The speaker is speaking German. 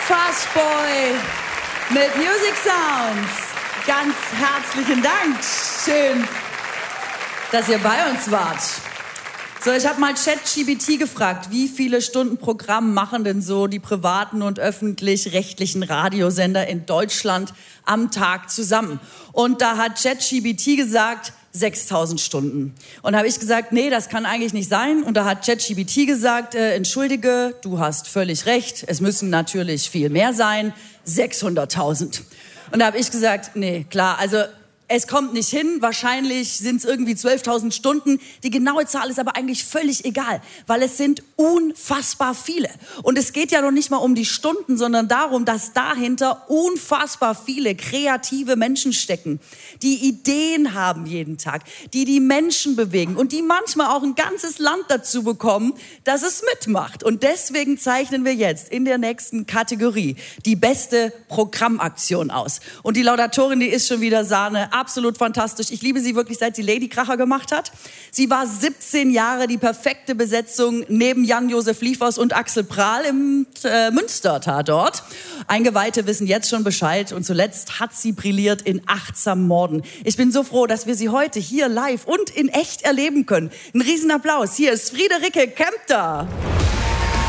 Fuzzboy mit Music Sounds. Ganz herzlichen Dank. Schön, dass ihr bei uns wart. So, ich habe mal ChatGPT gefragt, wie viele Stunden Programm machen denn so die privaten und öffentlich-rechtlichen Radiosender in Deutschland am Tag zusammen? Und da hat ChatGPT gesagt, 6.000 Stunden. Und da habe ich gesagt, nee, das kann eigentlich nicht sein. Und da hat ChatGPT gesagt, entschuldige, du hast völlig recht, es müssen natürlich viel mehr sein, 600.000. Und da habe ich gesagt, nee, klar, also es kommt nicht hin, wahrscheinlich sind es irgendwie 12.000 Stunden. Die genaue Zahl ist aber eigentlich völlig egal, weil es sind unfassbar viele. Und es geht ja noch nicht mal um die Stunden, sondern darum, dass dahinter unfassbar viele kreative Menschen stecken, die Ideen haben jeden Tag, die die Menschen bewegen und die manchmal auch ein ganzes Land dazu bekommen, dass es mitmacht. Und deswegen zeichnen wir jetzt in der nächsten Kategorie die beste Programmaktion aus. Und die Laudatorin, die ist schon wieder Sahne. Absolut fantastisch. Ich liebe sie wirklich, seit sie Lady Kracher gemacht hat. Sie war 17 Jahre die perfekte Besetzung neben Jan-Josef Liefers und Axel Prahl im Münster-Tatort. Eingeweihte wissen jetzt schon Bescheid. Und zuletzt hat sie brilliert in Achtsam Morden. Ich bin so froh, dass wir sie heute hier live und in echt erleben können. Ein Riesenapplaus. Hier ist Friederike Kempter.